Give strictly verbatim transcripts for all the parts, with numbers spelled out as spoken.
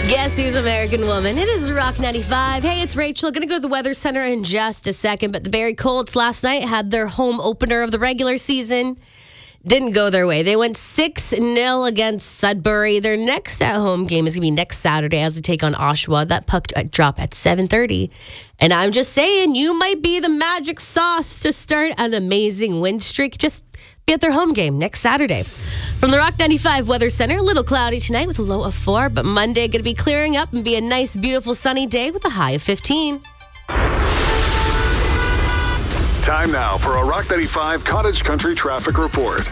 Guess who's American Woman? It is Rock ninety-five. Hey, it's Rachel. Going to go to the Weather Center in just a second, but the Barrie Colts last night had their home opener of the regular season. Didn't go their way. They went six nil against Sudbury. Their next at-home game is going to be next Saturday as they take on Oshawa. That puck drop at seven thirty. And I'm just saying, you might be the magic sauce to start an amazing win streak. Just be at their home game next Saturday. From the Rock ninety-five Weather Center, a little cloudy tonight with a low of four, but Monday going to be clearing up and be a nice, beautiful sunny day with a high of fifteen. Time now for a Rock ninety-five Cottage Country traffic report.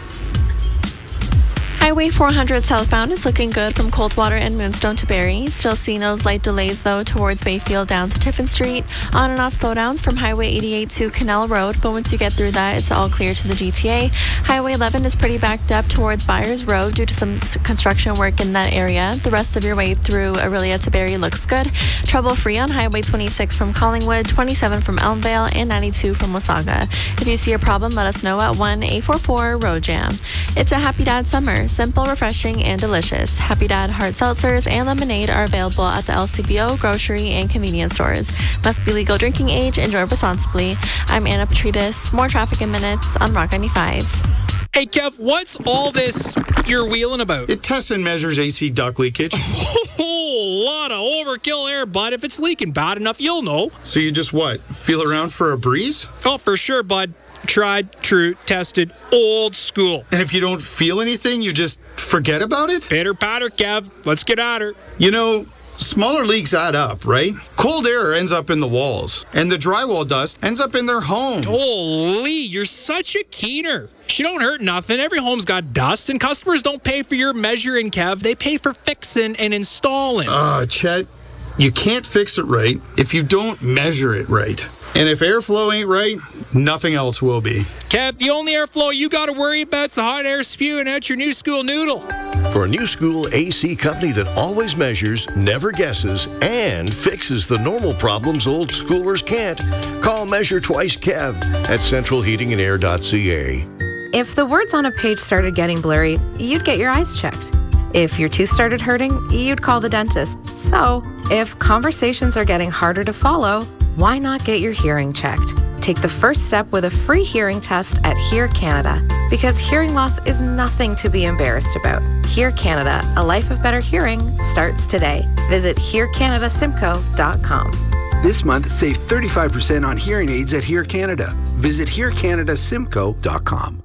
Highway four hundred southbound is looking good from Coldwater and Moonstone to Barrie. Still seeing those light delays, though, towards Bayfield down to Tiffin Street. On and off slowdowns from Highway eighty-eight to Canal Road, but once you get through that, it's all clear to the G T A. Highway eleven is pretty backed up towards Byers Road due to some construction work in that area. The rest of your way through Aurelia to Barrie looks good. Trouble-free on Highway twenty-six from Collingwood, twenty-seven from Elmvale, and ninety-two from Wasaga. If you see a problem, let us know at one eight four four road jam. It's a Happy Dad summer. Simple, refreshing, and delicious. Happy Dad hard seltzers and lemonade are available at the L C B O, grocery, and convenience stores. Must be legal drinking age. Enjoy responsibly. I'm Anna Petrides. More traffic in minutes on Rock ninety-five. Hey, Kev, what's all this you're wheeling about? It tests and measures A C duct leakage. A whole lot of overkill there, bud. If it's leaking bad enough, you'll know. So you just what? Feel around for a breeze? Oh, for sure, bud. Tried, true, tested, old school. And if you don't feel anything, you just forget about it? Pitter patter, Kev. Let's get at her. You know, smaller leaks add up, right? Cold air ends up in the walls, and the drywall dust ends up in their home. Holy, you're such a keener. She don't hurt nothing. Every home's got dust, and customers don't pay for your measuring, Kev. They pay for fixing and installing. Ah, uh, Chet, you can't fix it right if you don't measure it right. And if airflow ain't right, nothing else will be. Kev, the only airflow you got to worry about is the hot air spewing out your new school noodle. For a new school A C company that always measures, never guesses, and fixes the normal problems old schoolers can't, call Measure Twice Kev at central heating and air dot c a. If the words on a page started getting blurry, you'd get your eyes checked. If your tooth started hurting, you'd call the dentist. So, if conversations are getting harder to follow, why not get your hearing checked? Take the first step with a free hearing test at Hear Canada, because hearing loss is nothing to be embarrassed about. Hear Canada, a life of better hearing, starts today. Visit hear canada simcoe dot com. This month, save thirty-five percent on hearing aids at Hear Canada. Visit hear canada simcoe dot com.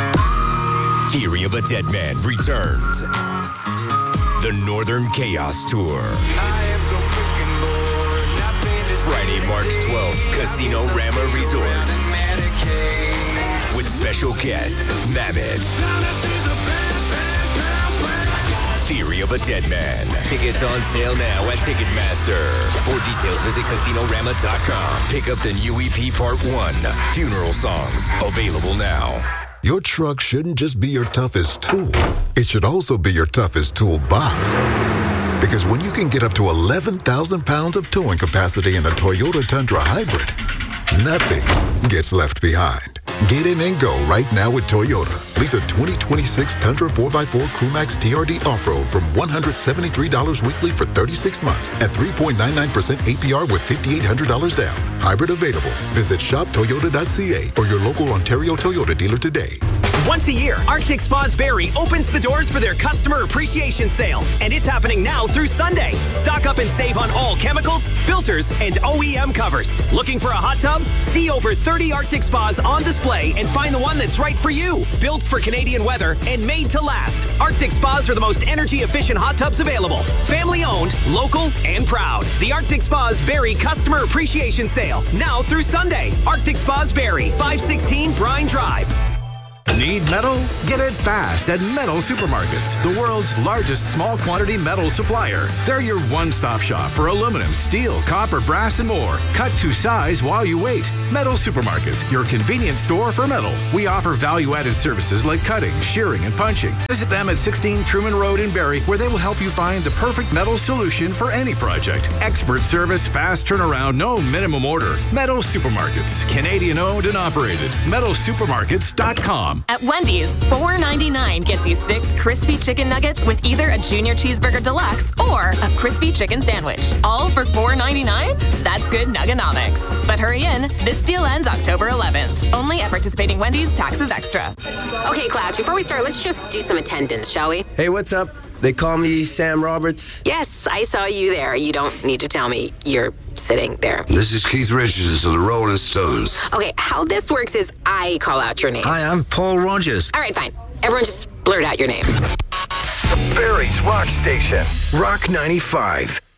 Theory of a Dead Man returns. The Northern Chaos Tour. Friday, March twelfth, Casino Rama Resort. With special guest, Mammoth. Theory of a Dead Man. Tickets on sale now at Ticketmaster. For details, visit casino rama dot com. Pick up the new E P Part one, Funeral Songs, available now. Your truck shouldn't just be your toughest tool. It should also be your toughest toolbox. Because when you can get up to eleven thousand pounds of towing capacity in a Toyota Tundra Hybrid, nothing gets left behind. Get in and go right now with Toyota. Lease a twenty twenty-six Tundra four by four Crewmax T R D Off-Road from one hundred seventy-three dollars weekly for thirty-six months at three point nine nine percent A P R with five thousand eight hundred dollars down. Hybrid available. Visit shop toyota dot c a or your local Ontario Toyota dealer today. Once a year, Arctic Spas Barrie opens the doors for their customer appreciation sale, and it's happening now through Sunday. Stock up and save on all chemicals, filters, and O E M covers. Looking for a hot tub? See over thirty Arctic Spas on display and find the one that's right for you. Built for Canadian weather and made to last, Arctic Spas are the most energy-efficient hot tubs available. Family-owned, local, and proud. The Arctic Spas Barrie Customer Appreciation Sale, now through Sunday. Arctic Spas Barrie, five sixteen Brine Drive. Need metal? Get it fast at Metal Supermarkets, the world's largest small quantity metal supplier. They're your one-stop shop for aluminum, steel, copper, brass, and more. Cut to size while you wait. Metal Supermarkets, your convenience store for metal. We offer value-added services like cutting, shearing, and punching. Visit them at sixteen Truman Road in Barrie, where they will help you find the perfect metal solution for any project. Expert service, fast turnaround, no minimum order. Metal Supermarkets, Canadian-owned and operated. metal supermarkets dot com. com. At Wendy's, four ninety-nine gets you six crispy chicken nuggets with either a junior cheeseburger deluxe or a crispy chicken sandwich. All for four ninety-nine? That's good nuggonomics. But hurry in, this deal ends October eleventh. Only at participating Wendy's, taxes extra. Okay, class, before we start, let's just do some attendance, shall we? Hey, what's up? They call me Sam Roberts. Yes, I saw you there. You don't need to tell me you're sitting there. This is Keith Richards of the Rolling Stones. Okay, how this works is I call out your name. Hi, I'm Paul Rogers. All right, fine. Everyone just blurt out your name. Barry's Rock Station. Rock ninety-five.